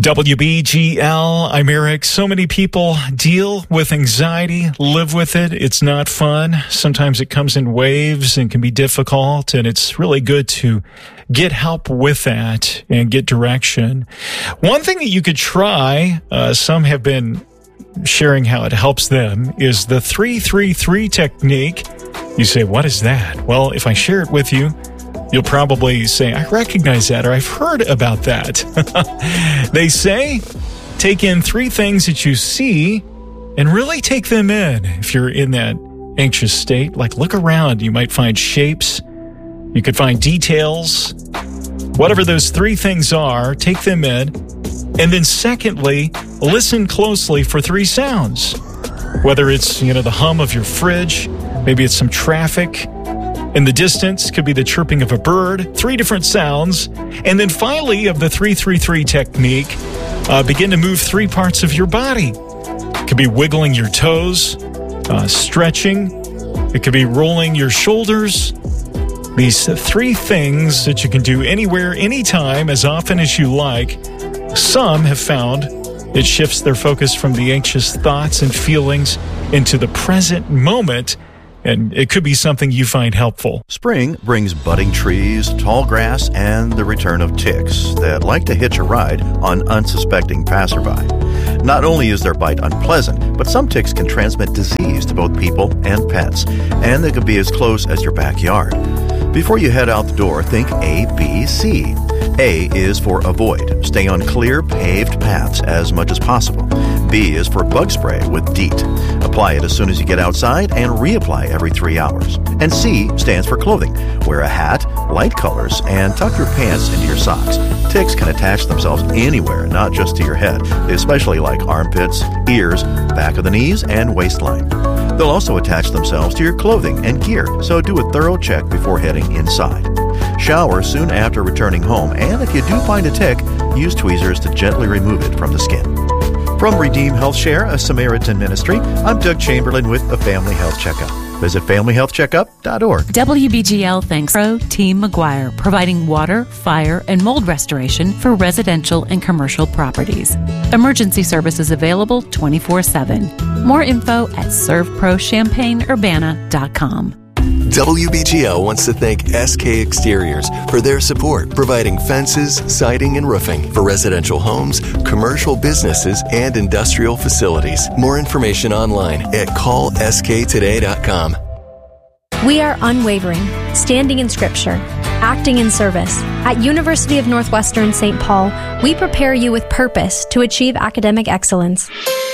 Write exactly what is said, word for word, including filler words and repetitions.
W B G L, I'm Eric. So many people deal with anxiety, live with it. It's not fun. Sometimes it comes in waves and can be difficult, and it's really good to get help with that and get direction. One thing that you could try, uh, some have been sharing how it helps them, is the three three three technique. You say, what is that? Well, if I share it with you, you'll probably say, I recognize that, or I've heard about that. They say, take in three things that you see and really take them in. If you're in that anxious state, like look around, you might find shapes, you could find details. Whatever those three things are, take them in. And then secondly, listen closely for three sounds. Whether it's, you know, the hum of your fridge, maybe it's some traffic in the distance, could be the chirping of a bird, three different sounds. And then finally, of the three three three technique, uh, begin to move three parts of your body. It could be wiggling your toes, uh, stretching. It could be rolling your shoulders. These three things that you can do anywhere, anytime, as often as you like. Some have found it shifts their focus from the anxious thoughts and feelings into the present moment, and it could be something you find helpful. Spring brings budding trees, tall grass, and the return of ticks that like to hitch a ride on unsuspecting passerby. Not only is their bite unpleasant, but some ticks can transmit disease to both people and pets, and they could be as close as your backyard. Before you head out the door, think A, B, C. A is for avoid. Stay on clear, paved paths as much as possible. B is for bug spray with DEET. Apply it as soon as you get outside and reapply every three hours. And C stands for clothing. Wear a hat, light colors, and tuck your pants into your socks. Ticks can attach themselves anywhere, not just to your head. They especially like armpits, ears, back of the knees, and waistline. They'll also attach themselves to your clothing and gear, so do a thorough check before heading inside. Shower soon after returning home, and if you do find a tick, use tweezers to gently remove it from the skin. From Redeem Health Share, a Samaritan ministry, I'm Doug Chamberlain with a Family Health Checkup. Visit family health checkup dot org. W B G L thanks Pro Team McGuire, providing water, fire, and mold restoration for residential and commercial properties. Emergency services available twenty-four seven. More info at serve pro champaign urbana dot com. W B G L wants to thank S K Exteriors for their support, providing fences, siding, and roofing for residential homes, commercial businesses, and industrial facilities. More information online at call s k today dot com. We are unwavering, standing in Scripture, acting in service. At University of Northwestern Saint Paul, we prepare you with purpose to achieve academic excellence.